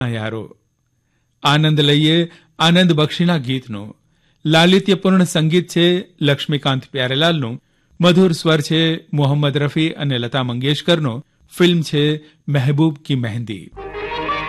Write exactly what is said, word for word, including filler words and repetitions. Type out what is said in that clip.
યારો આનંદ લઈએ આનંદ બક્ષીના ગીતનો. લાલિત્યપૂર્ણ સંગીત છે લક્ષ્મીકાંત પ્યારેલાલનું, મધુર સ્વર છે મોહમ્મદ રફી અને લતા મંગેશકરનો. ફિલ્મ છે મહેબૂબ કી મહેંદી.